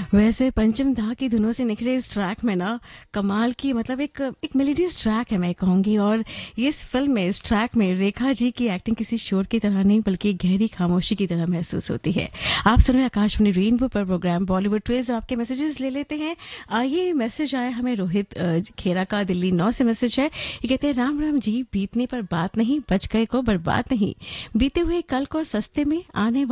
वैसे पंचम दा की धुनों से निकले इस ट्रैक में ना कमाल की मतलब एक मेलोडियस ट्रैक है मैं कहूँगी। और इस फिल्म में इस ट्रैक में रेखा जी की एक्टिंग किसी शोर की तरह नहीं बल्कि एक गहरी खामोशी की तरह महसूस होती है। आप सुन रहे हैं आकाशवाणी रेनबो पर प्रोग्राम बॉलीवुड ट्विज। आपके मैसेजेस ले लेते हैं। ये मैसेज आया हमें रोहित खेरा का, दिल्ली 9 से मैसेज है। ये कहते हैं राम राम जी, बीतने पर बात नहीं, बच गए को बर्बाद नहीं, बीते हुए कल को सस्ते में आने